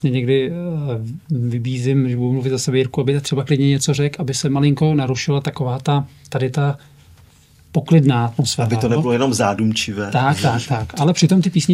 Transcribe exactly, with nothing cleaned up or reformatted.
někdy vybízím, že budu mluvit za sebe, Jirku, aby třeba klidně něco řekl, aby se malinko narušila taková ta, tady ta poklidná atmosféra. Aby to nebylo jenom zádumčivé. Tak, tak, tak. Ale přitom ty písně